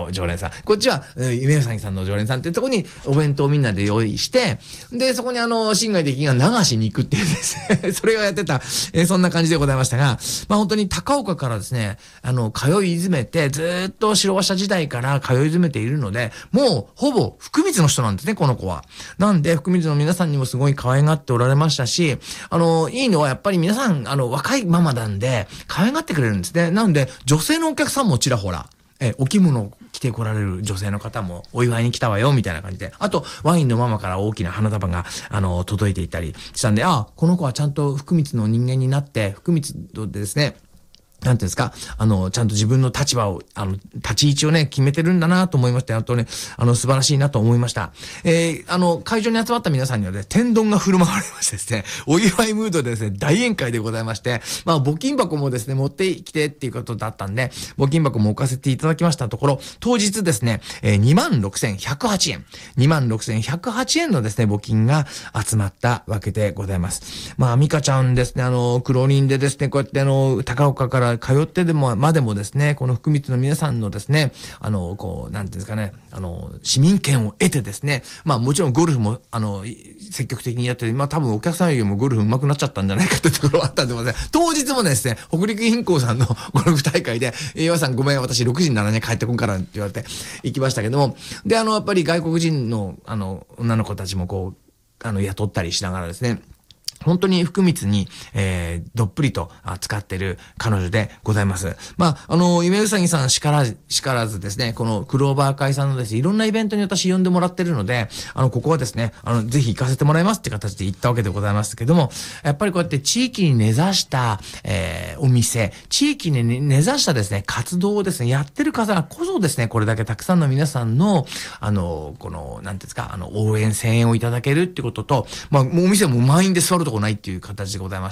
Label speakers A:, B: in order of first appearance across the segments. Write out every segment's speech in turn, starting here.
A: の常連さん。こっちは、夢うさぎさんの常連さんっていうところにお弁当をみんなで用意して、で、そこに新海的が流しに行くっていうですね、それをやってた、そんな感じでございましたが、まあ本当に高岡からですね、通い詰めて、ずーっと白馬車時代から通い詰めているので、もうほぼ福光の人なんですね、この子は。なんで、福光の皆さんにもすごい可愛がっておられましたし、いいのはやっぱり皆さん、若いママなんで、可愛がってくれるんですね。なんで、女性のお客さんもちらほら、お着物を着て来られる女性の方もお祝いに来たわよみたいな感じで、あとワインのママから大きな花束が届いていたりしたんで、この子はちゃんと福光の人間になって福光でですね、なんていうんですか、ちゃんと自分の立場を、立ち位置をね、決めてるんだなと思いまして、あとね、素晴らしいなと思いました。会場に集まった皆さんにはね、天丼が振る舞われましてですね、お祝いムードでですね、大宴会でございまして、まあ、募金箱もですね、持ってきてっていうことだったんで、募金箱も置かせていただきましたところ、当日ですね、26,108円、26,108円のですね、募金が集まったわけでございます。まあ、ミカちゃんですね、黒輪でですね、こうやって高岡から通ってでもですね、この福光の皆さんのですね、こう、なんていうんですかね、市民権を得てですね、まあもちろんゴルフも、積極的にやって、まあ多分お客さんよりもゴルフ上手くなっちゃったんじゃないかってところはあったんでございます。当日もですね、北陸銀行さんのゴルフ大会で、岩さんごめん、私6時に7時に帰ってこんからって言われて行きましたけども、で、やっぱり外国人の、女の子たちもこう、雇ったりしながらですね、本当に福光に、どっぷりと使ってる彼女でございます。まあ、夢うさぎさんしからずですね、このクローバー会さんのですね、いろんなイベントに私呼んでもらってるので、ここはですね、ぜひ行かせてもらいますって形で行ったわけでございますけども、やっぱりこうやって地域に根ざした、お店、地域に根ざしたですね、活動をですね、やってる方こそですね、これだけたくさんの皆さんの、この、なんていうんですか、応援、声援をいただけるってことと、まあ、もうお店も満員で座るとこないっていう形でございまして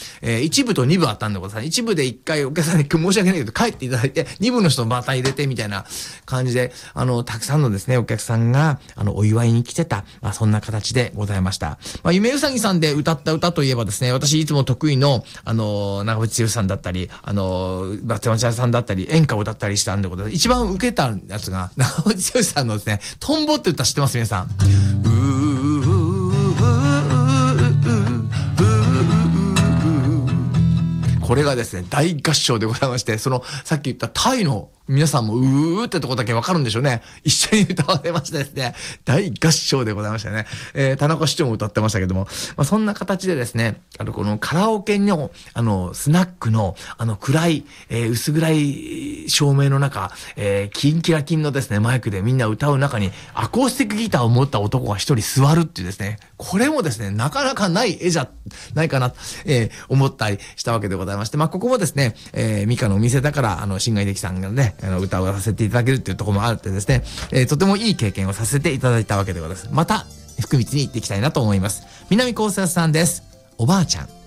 A: 、1部と2部あったんでございます。1部で1回お客さんに申し訳ないけど帰っていただいて、2部の人また入れてみたいな感じで、たくさんのですね、お客さんが、お祝いに来てた、まあ、そんな形でございました。まあ、夢うさぎさんで歌った歌といえばですね、私いつも得意の、長渕剛さんだったり、松山千春さんだったり、演歌を歌ったりしたんでございます。一番受けたやつが、長渕剛さんのですね、トンボって歌知ってます皆さん。これがですね、大合唱でございまして、さっき言ったタイの皆さんもうーってとこだけわかるんでしょうね。一緒に歌われましてですね、大合唱でございましたね。田中市長も歌ってましたけども、まあ、そんな形でですね、このカラオケの、スナックの、暗い、薄暗い照明の中、キンキラキンのですね、マイクでみんな歌う中に、アコースティックギターを持った男が一人座るっていうですね、これもですね、なかなかない絵じゃないかな、思ったりしたわけでございまして、まあ、ここもですね、ミカのお店だから、新海的さんがね、歌をさせていただけるっていうところもあってですね、とてもいい経験をさせていただいたわけでございます。また、福光に行っていきたいなと思います。南高生さんです。おばあちゃん。